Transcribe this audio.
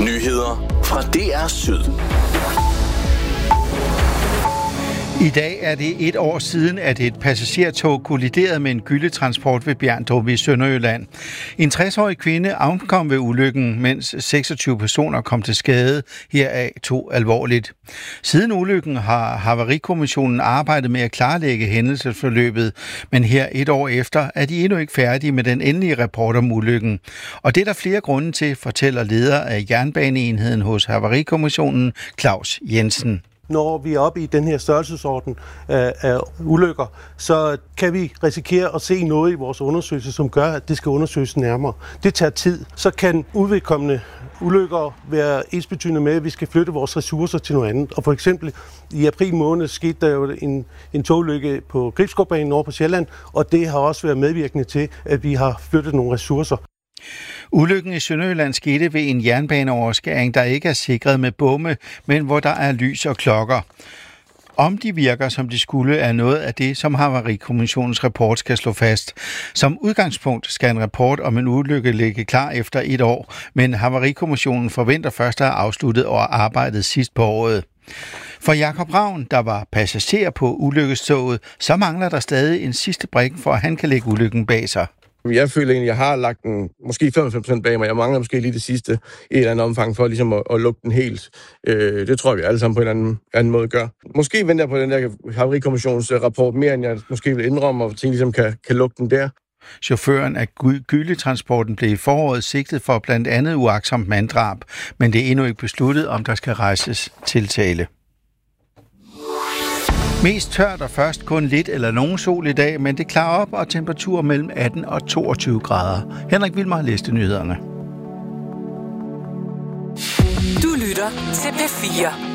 Nyheder fra DR Syd. I dag er det 1 år siden, at et passagertog kolliderede med en gylletransport ved Bjerndrup i Sønderjylland. En 60-årig kvinde omkom ved ulykken, mens 26 personer kom til skade, heraf 2 alvorligt. Siden ulykken har Havarikommissionen arbejdet med at klarlægge hændelsesforløbet, men her 1 år efter er de endnu ikke færdige med den endelige rapport om ulykken. Og det er der flere grunde til, fortæller leder af jernbaneenheden hos Havarikommissionen, Claus Jensen. Når vi er oppe i den her størrelsesorden af ulykker, så kan vi risikere at se noget i vores undersøgelse, som gør, at det skal undersøges nærmere. Det tager tid. Så kan udvedkommende ulykker være ensbetydende med, at vi skal flytte vores ressourcer til noget andet. Og for eksempel i april måned skete der jo en togulykke på Gribsgårdbanen over på Sjælland, og det har også været medvirkende til, at vi har flyttet nogle ressourcer. Ulykken i Sønderjylland skete ved en jernbaneoverskæring, der ikke er sikret med bomme, men hvor der er lys og klokker. Om de virker, som de skulle, er noget af det, som Havarikommissionens rapport skal slå fast. Som udgangspunkt skal en rapport om en ulykke ligge klar efter 1 år, men Havarikommissionen forventer først at have afsluttet og arbejdet sidst på året. For Jakob Ravn, der var passager på ulykkestoget, så mangler der stadig en sidste brik, for at han kan lægge ulykken bag sig. Jeg føler egentlig, at jeg har lagt den måske 95% bag mig. Jeg mangler måske lige det sidste i et eller andet omfang for ligesom at lukke den helt. Det tror jeg, vi alle sammen på en anden måde gør. Måske venter jeg på den der Havarikommissions rapport mere, end jeg måske vil indrømme, og ting ligesom kan lukke den der. Chaufføren af gylletransporten blev i foråret sigtet for blandt andet uagtsomt manddrab, men det er endnu ikke besluttet, om der skal rejses tiltale. Mest tørt og først kun lidt eller nogen sol i dag, men det klarer op og temperatur mellem 18 og 22 grader. Henrik Wilmer læste nyhederne. Du lytter til P4.